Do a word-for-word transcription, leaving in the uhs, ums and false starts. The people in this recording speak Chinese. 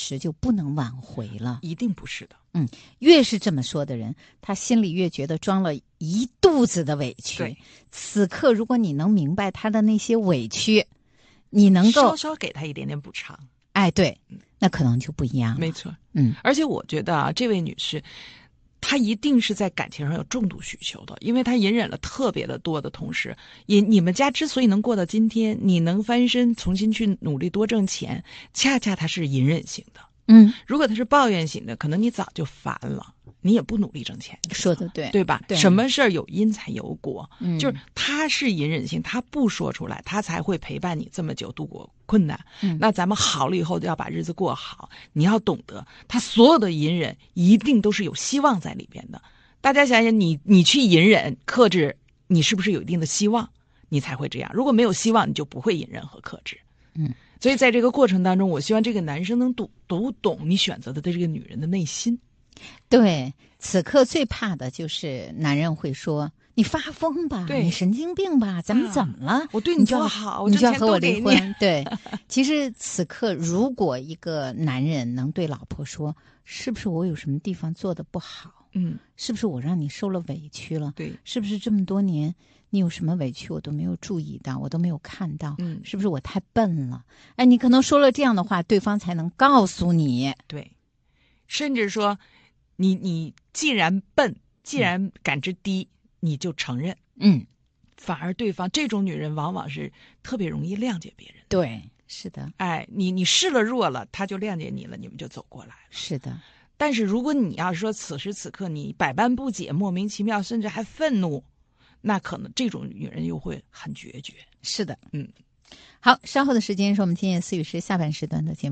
时就不能挽回了。 一定不是的。 嗯，越是这么说的人，他心里越觉得装了一肚子的委屈。 对， 此刻如果你能明白他的那些委屈，你能够稍稍给他一点点补偿， 哎，对，那可能就不一样了。 没错。 嗯， 而且我觉得啊，这位女士她一定是在感情上有重度需求的，因为她隐忍了特别的多的同时，也你们家之所以能过到今天，你能翻身重新去努力多挣钱，恰恰她是隐忍型的。 嗯， 如果她是抱怨型的，可能你早就烦了，你也不努力挣钱。 说的对， 对吧？ 对， 什么事儿有因才有果， 嗯， 就是他是隐忍性，他不说出来，他才会陪伴你这么久度过困难。 嗯， 那咱们好了以后就要把日子过好，你要懂得，他所有的隐忍一定都是有希望在里边的。大家想想，你你去隐忍克制，你是不是有一定的希望，你才会这样？如果没有希望，你就不会隐忍和克制。 嗯， 所以在这个过程当中，我希望这个男生能读读懂你选择的这个女人的内心。 对，此刻最怕的就是男人会说：“你发疯吧， 对， 你神经病吧，咱们怎么了？ 啊、我对你多好， 你就要和我离你婚。”对，其实此刻如果一个男人能对老婆说：“是不是我有什么地方做的不好？ 嗯， 是不是我让你受了委屈了？ 对， 是不是这么多年你有什么委屈我都没有注意到，我都没有看到？ 嗯， 是不是我太笨了？哎，你可能说了这样的话，对方才能告诉你。 对，甚至说。你你既然笨，既然感知低，嗯、你就承认， 嗯， 反而对方这种女人往往是特别容易谅解别人。 对，是的， 哎，你你示了弱了，她就谅解你了，你们就走过来了。 是的， 但是如果你要是说此时此刻你百般不解、莫名其妙，甚至还愤怒，那可能这种女人又会很决绝。 是的， 嗯， 好，稍后的时间是我们今夜思语时下半时段的节目。